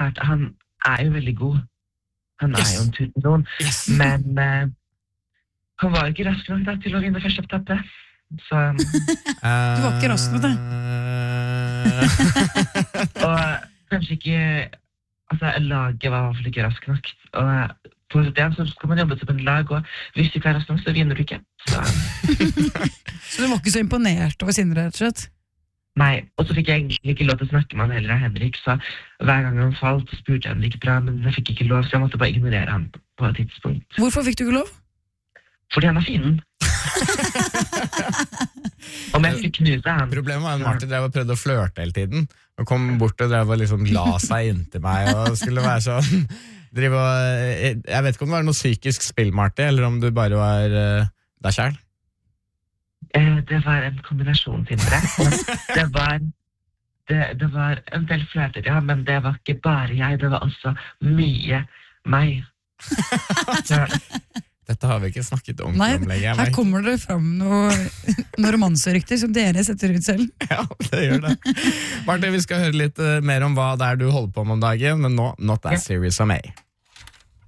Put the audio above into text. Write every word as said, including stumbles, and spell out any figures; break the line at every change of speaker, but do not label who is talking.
klart, han er jo veldig god. Han
Yes.
er jo en tutenån,
Yes.
men uh, han var jo ikke rask nok da, til å vinne første etappe. Så,
Du var ikke rask nok, det.
og kanskje ikke, altså laget var i hvert fall ikke rask nok. Og på det så skal man jobbe som en lag, og hvis du ikke er rask nok, så vinner du ikke. Så,
Så du var ikke så imponert over Sindre, rett og slett?
nei, og så fikk jeg egentlig ikke lov til å snakke med han heller av Henrik, så hver gang han falt, så spurte jeg om det gikk bra, men jeg fikk ikke lov, så jeg måtte bare ignorere han på, på et tidspunkt.
Hvorfor fikk du ikke lov?
Fordi han er fin. Om jeg skulle knuse han.
Problemet var at Martin drev og prøvde å flørte hele tiden, og kom bort og drev og liksom la seg inntil meg, og skulle være sånn, drive og, jeg vet ikke om det var noe psykisk spill, Martin, eller om du bare var uh, deg selv?
Eh, det var en kombinasjon, Sindre. Det var, det, det var en del flørter, ja, men det var ikke bare jeg, det var også mye meg. Så,
Dette har vi ikke snakket
Nei,
ordentlig om lenger. jeg
her
vet.
kommer det fram noe, noe romanserykter som dere setter ut selv.
Ja, det gjør det. Martin, vi skal høre litt uh, mer om hva det er du holder på med om dagen, men nå, not that serious of me.